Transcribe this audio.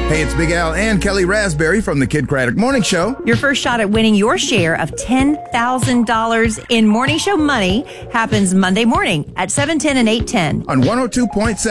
Hey, it's Big Al and Kelly Raspberry from the Kid Craddock Morning Show. Your first shot at winning your share of $10,000 in Morning Show money happens Monday morning at 7:10 and 8:10. On 102.7